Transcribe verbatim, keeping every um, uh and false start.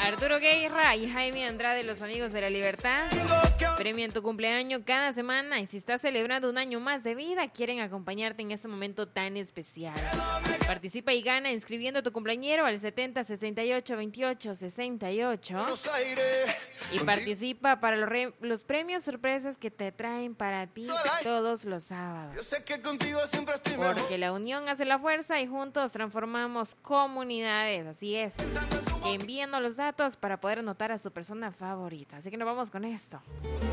Arturo Guerra y Jaime Andrade, los amigos de la libertad, premian tu cumpleaños cada semana y si estás celebrando un año más de vida, quieren acompañarte en este momento tan especial. Participa y gana inscribiendo a tu cumpleañero al setenta sesenta y ocho veintiocho sesenta y ocho y participa para los, re- los premios sorpresas que te traen para ti todos los sábados. Porque la unión hace la fuerza y juntos transformamos comunidades, así es. Enviando los datos para poder anotar a su persona favorita. Así que nos vamos con esto.